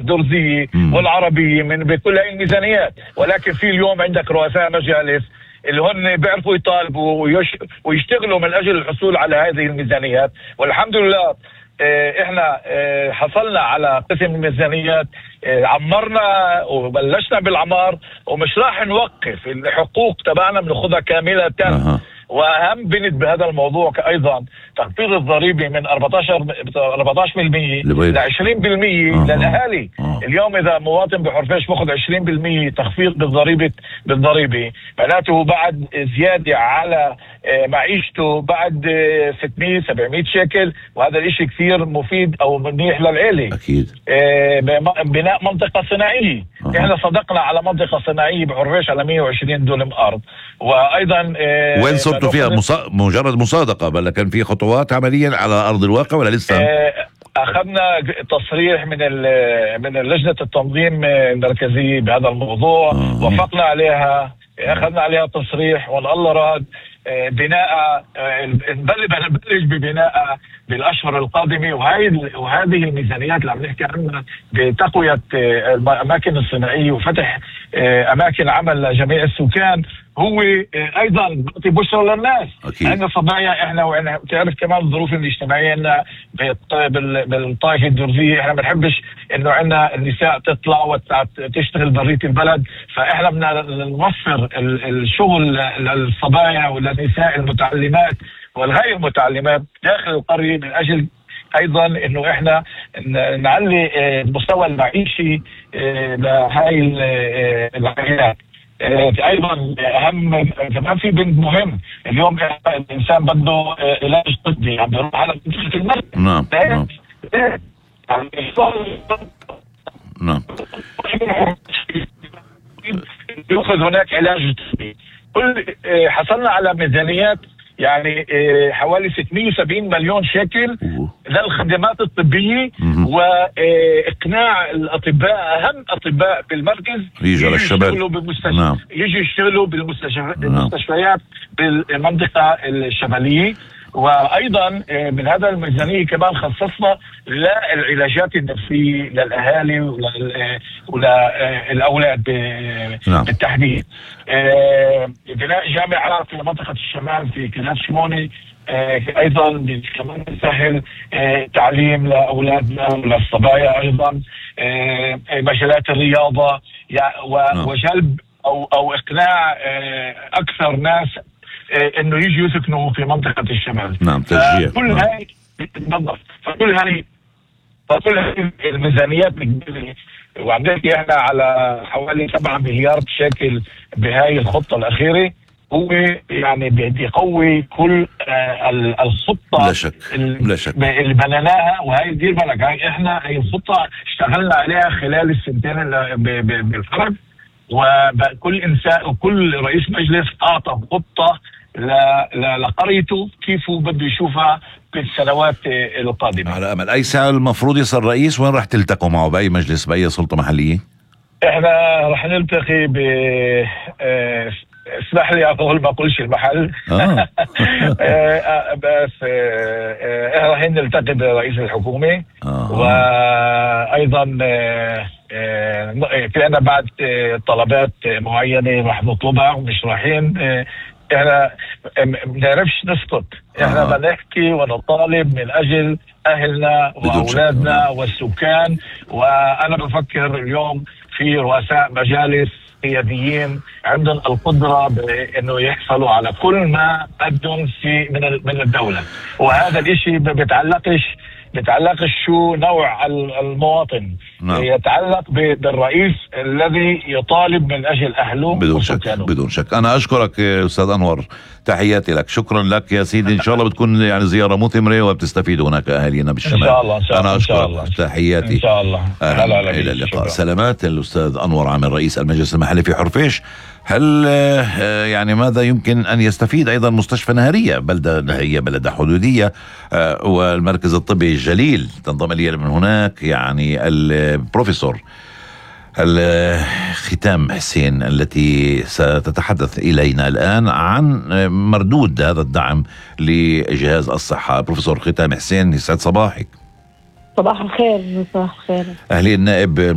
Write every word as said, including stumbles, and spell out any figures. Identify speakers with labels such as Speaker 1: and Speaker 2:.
Speaker 1: والدرزية والعربية من بكل هاي الميزانيات. ولكن في اليوم عندك رؤساء مجالس اللي هن بيعرفوا يطالبوا ويش ويشتغلوا من أجل الحصول على هذه الميزانيات. والحمد لله احنا حصلنا على قسم الميزانيات، عمرنا وبلشنا بالعمار، ومش راح نوقف. الحقوق تبعنا بناخذها كاملة. أه. واهم بنت بهذا الموضوع ايضا تخفيض الضريبه من أربعة عشر بالمئة ل عشرين بالمئة أه. للاهالي. أه. اليوم اذا مواطن بحرفيش باخذ عشرين بالمئة تخفيض بالضريبه بالضريبه معناته بعد زياده على معيشته بعد ستمئة سبعمئة شيكل، وهذا الاشي كثير مفيد او منيح للعيله.
Speaker 2: اكيد.
Speaker 1: بناء منطقه صناعيه. أه. احنا صدقنا على منطقه صناعيه بحرفيش على مئة وعشرين دولم ارض. وايضا
Speaker 2: وين صرتوا فيها؟ مصا... مجرد مصادقه ولا كان في خطوات عمليا على ارض الواقع ولا لسه؟
Speaker 1: اخذنا تصريح من من لجنه التنظيم المركزيه بهذا الموضوع. أه. وافقنا عليها، اخذنا عليها تصريح، والله راد بناء نبلش ببناء بالاشهر القادمه. وهي وهذه الميزانيات اللي عم نحكي عنها بتقويه الاماكن الصناعيه وفتح اماكن عمل لجميع السكان هو ايضا بيعطي بشرى للناس. عندنا صبايا احنا، وانا بتعرف كمان الظروف الاجتماعيه لنا بالطائفه الدرزيه، احنا ما بنحبش انه عندنا النساء تطلع وتشتغل برية البلد، فاحنا بدنا نوفر الشغل للصبايا وللنساء المتعلمات والغير المتعلمات داخل القريه، من اجل ايضا انه احنا نعلي المستوى المعيشي لهاي العائلات. ايضا اهم كمان في بند مهم، اليوم الانسان بده علاج طبي عم بيروح على منطقه المرض.
Speaker 2: نعم نعم نعم
Speaker 1: يأخذ هناك علاج طبي. كل حصلنا على ميزانيات يعني حوالي ستمئة وسبعين مليون شيكل للخدمات الطبية، وإقناع الأطباء أهم أطباء بالمركز
Speaker 2: يجوا يشتغلوا
Speaker 1: بالمستشفى. نعم. يجوا يشتغلوا بالمستشفيات بالمنطقة الشمالية. وايضا من هذا الميزانيه كمان خصصنا للعلاجات النفسيه للاهالي وللاولاد بالتحديد. بناء جامعه في منطقه الشمال في كناس شموني ايضا كمان نسهل تعليم لاولادنا وللصبايا. ايضا مجالات الرياضه وجلب او او اقناع اكثر ناس انه يجي يسكنوا في منطقة الشمال.
Speaker 2: نعم تشجيع.
Speaker 1: كل
Speaker 2: نعم.
Speaker 1: هاي بالضبط. فكل هاي فكل هاي الميزانيات الكبيرة، وعم نحكي احنا على حوالي سبعة مليار شيكل بهاي الخطة الأخيرة. هو يعني بيقوي كل آه الخطة.
Speaker 2: لا شك لا شك
Speaker 1: اللي بنيناها. وهي دير بالك، هاي احنا هي الخطة اشتغلنا عليها خلال السنتين بالحرب، وكل انسان وكل رئيس مجلس اعطى خطه لقريته كيف بده يشوفها في السنوات القادمه.
Speaker 2: على امل اي ساعه المفروض يصير رئيس، وين راح تلتقوا معه؟ باي مجلس باي سلطه محليه؟
Speaker 1: احنا راح نلتقي ب اسمح لي اقول ما اقولش المحل. آه. بس احنا راح نلتقي برئيس الحكومه. آه. وايضا في عنا بعد طلبات معينه راح نطلبها، ومش رايحين احنا ما بنعرفش نسكت. احنا آه. بنحكي ونطالب من اجل اهلنا واولادنا والسكان. وانا بفكر اليوم في رؤساء مجالس قياديين عندهم القدرة بأنه يحصلوا على كل ما بدهم في من من الدولة. وهذا الاشي بيتعلقش بيتعلقش شو نوع المواطن. نعم. يتعلق بالرئيس الذي يطالب من أجل أهله
Speaker 2: بدون شك بدون شك. أنا أشكرك أستاذ أنور، تحياتي لك، شكرا لك يا سيدي. إن شاء الله بتكون يعني زيارة مثمرة وبتستفيد هناك أهالينا بالشمال.
Speaker 1: إن شاء الله إن شاء الله.
Speaker 2: أنا أشكرك، تحياتي
Speaker 1: إن شاء الله.
Speaker 2: إلى اللقاء. سلامات الأستاذ أنور عامر رئيس المجلس المحلي في حرفيش. هل يعني ماذا يمكن أن يستفيد أيضا مستشفى نهرية؟ بلدة هي بلدة حدودية، والمركز الطبي الجليل تنضم لي من هناك يعني البروفيسور ختام حسين التي ستتحدث إلينا الآن عن مردود هذا الدعم لجهاز الصحة. بروفيسور ختام حسين، يسعد صباحك.
Speaker 3: صباح الخير. صباح الخير.
Speaker 2: أهلي النائب